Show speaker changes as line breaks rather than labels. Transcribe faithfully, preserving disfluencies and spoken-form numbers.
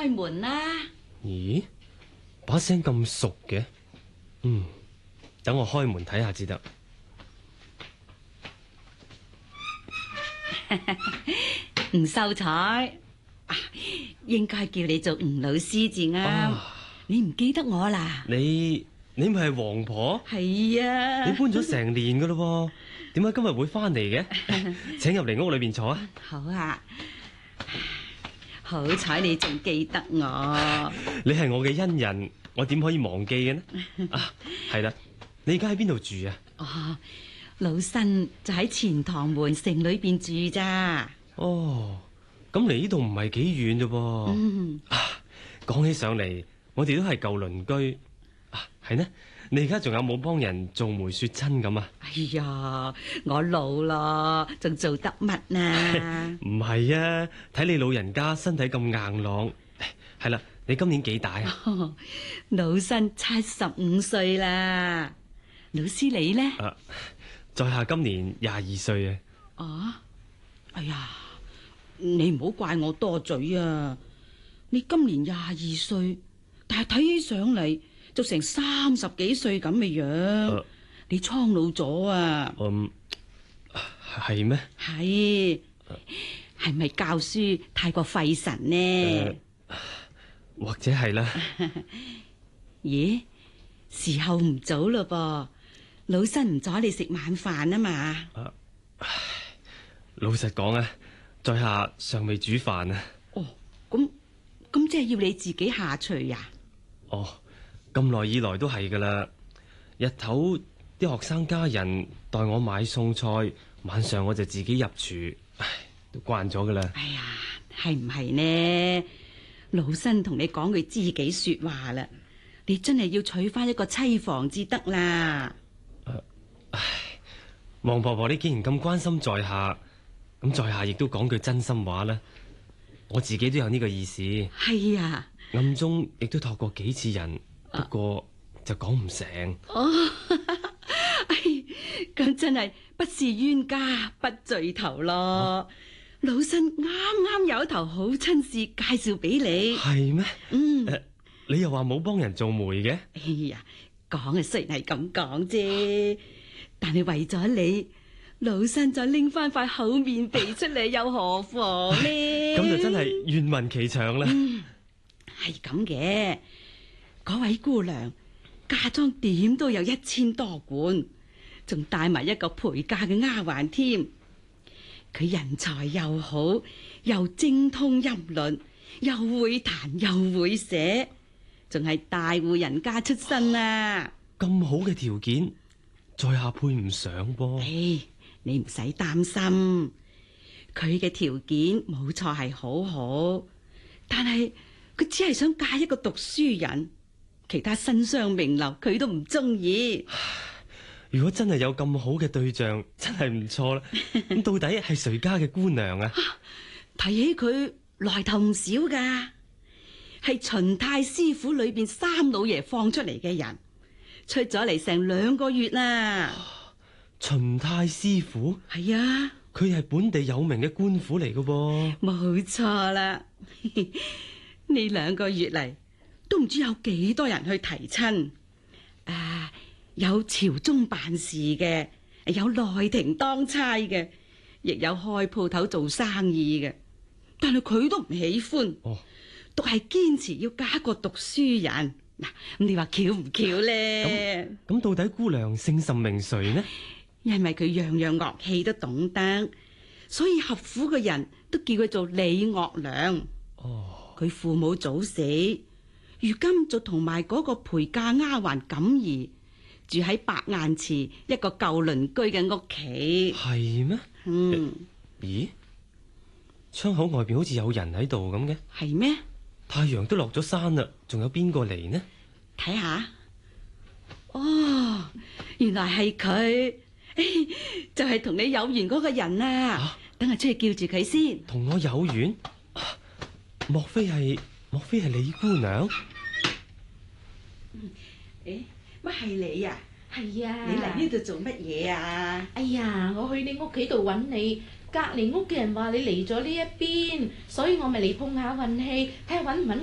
開門啦。
咦，把聲咁熟嘅，嗯，等我開門睇下至得。
吳秀才，啊，應該叫你做吳老師至啱。
啊，
你唔記得我啦？
你你咪係王婆？
係啊。
你搬咗成年噶咯，點解今日會翻嚟嘅？請入嚟屋裏邊坐啊！
好啊，好彩你仲記得我。
你係我嘅恩人，我點可以忘記嘅呢？啊，係啦，你而家喺邊度住啊？
哦，老身就喺錢塘門城裏邊住咋。
哦，咁離呢度唔係幾遠啫噃。
嗯，
啊，講起上嚟，我哋都係舊鄰居。啊，係呢？你而家仲有冇幫人做媒雪親咁啊？
哎呀，我老咯，仲做得乜啊？
唔係啊，睇你老人家身體咁硬朗。係啦，你今年幾大啊？
哦，老身七十五歲啦。老師你呢？
啊，在下今年廿二歲啊。
啊，哎呀，你唔好怪我多嘴啊！你今年廿二歲，但係睇起上嚟就成三十幾歲咁嘅樣，
啊，
你蒼老咗啊！
嗯，係咩？
係，係咪教書太過費神呢？
呃、或者係啦。
咦，時候唔早嘞噃，老身唔阻你食晚飯啊嘛。
啊，唉，老實講啊，在下尚未煮飯啊。
哦，咁咁即係要你自己下廚呀？
哦，咁耐以來都係噶啦。日頭啲學生家人代我買餸菜，晚上我就自己入廚，唉，都慣咗噶啦。
哎呀，係唔係呢？老身同你講句知己說話啦，你真係要娶翻一個妻房至得啦。
唉，王婆婆，你既然咁關心在下，咁在下亦都講句真心話啦。我自己都有呢個意思。
係啊，
暗中亦都託過幾次人，不過就講唔成。
哦，哎，咁真係不是冤家不聚頭咯。啊，老身啱啱有一頭好親事介紹俾你。
係咩？
嗯，
呃，你又話冇幫人做媒嘅？
哎呀，講啊雖然係咁講啫，但係為咗你，老身就拎翻塊厚面皮出嚟，又何妨呢？
咁就真係願聞其詳啦。
嗯，係咁嘅，嗰位姑娘嫁妝點都有一千多貫，仲帶埋一個陪嫁嘅丫鬟添。佢人才又好，又精通音律，又會彈又會寫，仲係大戶人家出身啊！
咁好嘅條件，在下配唔上噃。
唉，你唔使擔心，佢嘅條件冇錯係好好，但係佢只係想嫁一個讀書人，其他身上名流佢都唔中意。
如果真係有咁好嘅對象，真係唔錯啦。咁到底係誰家嘅姑娘啊？
提起佢來頭唔少噶，係秦太師府裏邊三老爺放出嚟嘅人，出咗嚟成兩個月啦。
秦太師府？
係啊，
佢係本地有名嘅官府嚟噶噃。
冇錯啦。呢兩個月嚟都唔知有幾多人去提親啊！有朝中辦事嘅，有內廷當差嘅，亦有開鋪頭做生意嘅，但係佢都唔喜歡，
哦，
都係堅持要嫁一個讀書人。嗱，咁你話巧唔巧咧？
咁到底姑娘姓甚名誰呢？
因為佢樣樣樂器都懂得，所以合府嘅人都叫佢做李岳娘。
哦，
佢父母早死，如今就同埋嗰個陪嫁丫鬟錦兒住喺白雁池一個舊鄰居嘅屋企。
係咩？
嗯，
咦，窗口外邊好似有人喺度咁嘅。
係咩？
太陽都落咗山啦，仲有邊個嚟呢？
睇下，哦，原來係佢，就係同你有緣嗰個人啊！
啊，
等我出去叫住佢先。
同我有緣？啊，莫非係莫非係李姑娘？
誒，乜係你啊？
係啊，
你嚟呢度做乜嘢啊？
哎呀，我去你屋企度揾你，隔籬屋嘅人話你嚟咗呢一邊，所以我咪嚟碰下運氣，睇下揾唔揾